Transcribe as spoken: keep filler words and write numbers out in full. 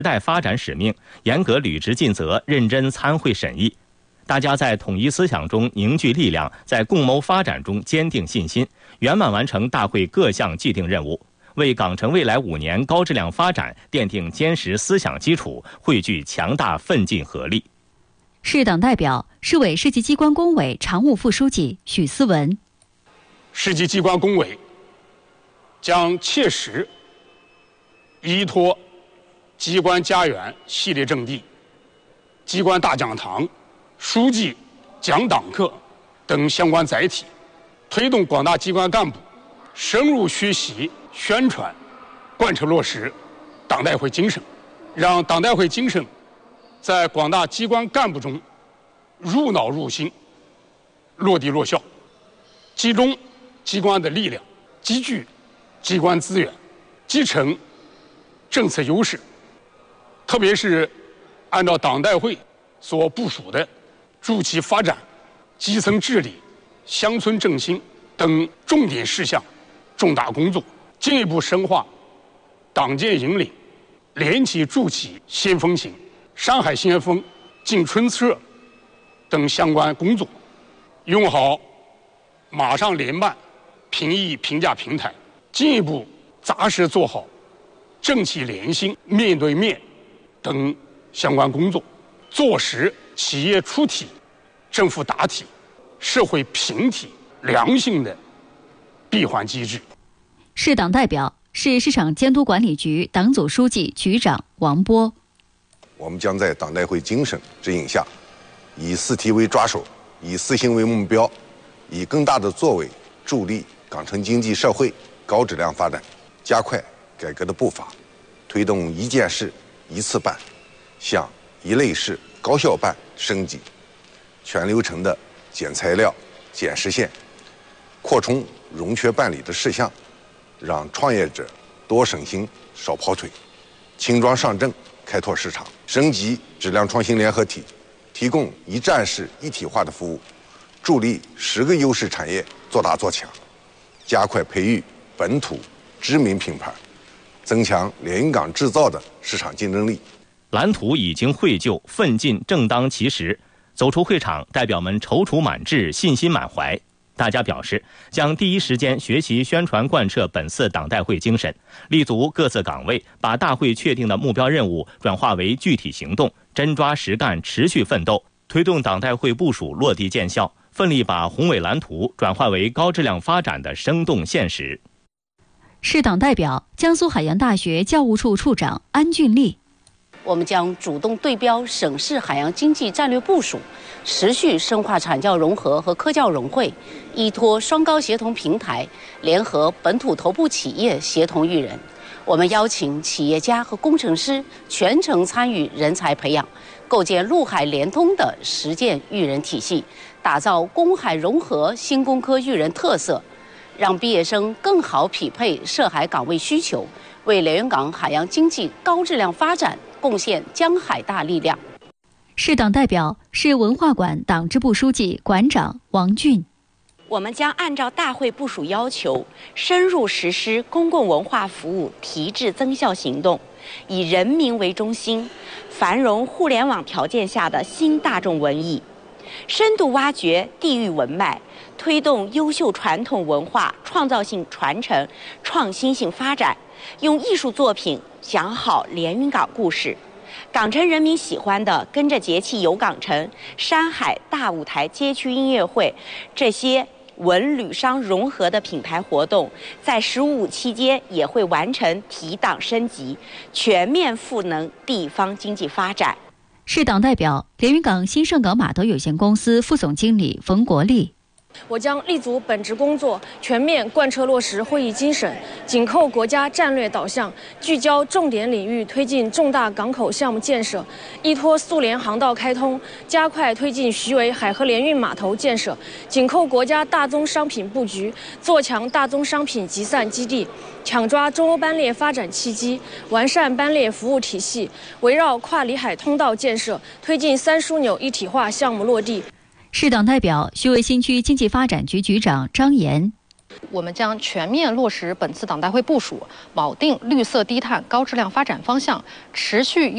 代发展使命，严格履职尽责，认真参会审议。大家在统一思想中凝聚力量，在共谋发展中坚定信心，圆满完成大会各项既定任务，为港城未来五年高质量发展奠定坚实思想基础，汇聚强大奋进合力。 市党代表、市委市级机关工委常务副书记许思文。 市级机关工委将切实依托机关家园系列阵地、机关大讲堂、书记讲党课等相关载体，推动广大机关干部深入学习、宣传、贯彻落实党代会精神，让党代会精神在广大机关干部中入脑入心、落地落效，集中机关的力量，积聚机关资源，集成政策优势。特别是按照党代会所部署的筑基发展、基层治理、乡村振兴等重点事项、重大工作，进一步深化党建引领、联起筑起先锋行、山海先锋进春策等相关工作，用好马上联办评议评价平台，进一步扎实做好政企联心、面对面等相关工作，做实企业出体、政府打体、社会平体良性的闭环机制。 市党代表、市市场监督管理局党组书记、局长王波。 我们将在党代会精神指引下，以四题为抓手，以四行为目标，以更大的作为助力港城经济社会高质量发展，加快改革的步伐，推动一件事一次办向一类事高效办升级，全流程的减材料、减时限，扩充融缺办理的事项，让创业者多省心少跑腿，轻装上阵开拓市场，升级质量创新联合体，提供一站式一体化的服务，助力十个优势产业做大做强，加快培育本土知名品牌，增强连云港制造的市场竞争力。 蓝图已经绘就，奋进正当其时。走出会场，代表们踌躇满志，信心满怀。大家表示，将第一时间学习宣传贯彻本次党代会精神，立足各自岗位，把大会确定的目标任务转化为具体行动，真抓实干，持续奋斗，推动党代会部署落地见效，奋力把宏伟蓝图转化为高质量发展的生动现实。 市党代表、江苏海洋大学教务处处长安俊丽。 我们将主动对标省市海洋经济战略部署，持续深化产教融合和科教融汇，依托双高协同平台，联合本土头部企业协同育人。我们邀请企业家和工程师全程参与人才培养，构建陆海联通的实践育人体系，打造公海融合新工科育人特色，让毕业生更好匹配涉海岗位需求，为连云港海洋经济高质量发展贡献江海大力量。 市党代表、市文化馆党支部书记、馆长王俊。 我们将按照大会部署要求，深入实施公共文化服务提质增效行动，以人民为中心，繁荣互联网条件下的新大众文艺，深度挖掘地域文脉，推动优秀传统文化创造性传承、创新性发展，用艺术作品讲好连云港故事。港城人民喜欢的跟着节气游港城、山海大舞台街区音乐会，这些文旅商融合的品牌活动，在十五期间也会完成提档升级，全面赋能地方经济发展。 市党代表、连云港新盛港码头有限公司副总经理冯国立。 我将立足本职工作，全面贯彻落实会议精神，紧扣国家战略导向，聚焦重点领域推进重大港口项目建设，依托苏联航道开通，加快推进徐围海河联运码头建设，紧扣国家大宗商品布局，做强大宗商品集散基地，抢抓中欧班列发展契机，完善班列服务体系，围绕跨里海通道建设，推进三枢纽一体化项目落地。 市党代表、徐汇新区经济发展局局长张岩。 我们将全面落实本次党代会部署，锚定绿色低碳高质量发展方向，持续